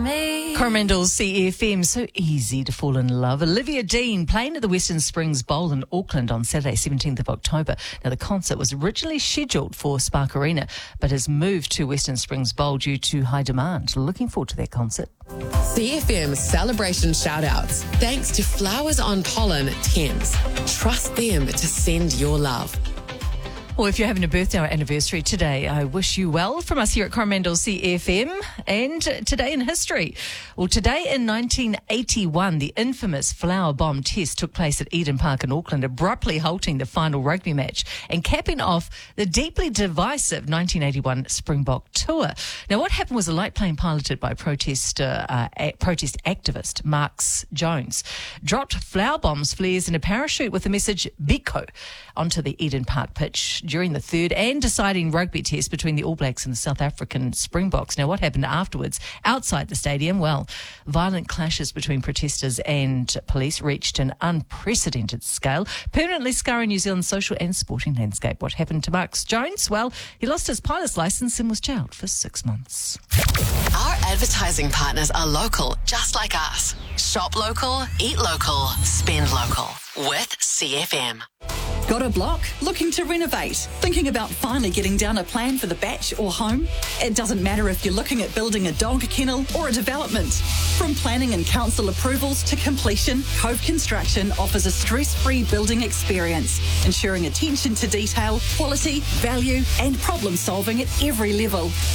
me. Coromandel CFM, so easy to fall in love. Olivia Dean playing at the Western Springs Bowl in Auckland on Saturday, 17th of October. Now, the concert was originally scheduled for Spark Arena, but has moved to Western Springs Bowl due to high demand. Looking forward to that concert. CFM celebration shout-outs. Thanks to Flowers on Pollen Thames. Trust them to send your love. Well, if you're having a birthday or anniversary today, I wish you well from us here at Coromandel CFM. And today in history. Well, today in 1981, the infamous flower bomb test took place at Eden Park in Auckland, abruptly halting the final rugby match and capping off the deeply divisive 1981 Springbok tour. Now, what happened was a light plane piloted by protest activist Marks Jones dropped flower bombs flares in a parachute with the message Biko onto the Eden Park pitch during the third and deciding rugby test between the All Blacks and the South African Springboks. Now, what happened afterwards outside the stadium? Well, violent clashes between protesters and police reached an unprecedented scale, permanently scarring New Zealand's social and sporting landscape. What happened to Marks Jones? Well, he lost his pilot's licence and was jailed for 6 months. Our advertising partners are local, just like us. Shop local, eat local, spend local with CFM. Got a block? Looking to renovate? Thinking about finally getting down a plan for the batch or home? It doesn't matter if you're looking at building a dog kennel or a development. From planning and council approvals to completion, Cove Construction offers a stress-free building experience, ensuring attention to detail, quality, value and problem solving at every level.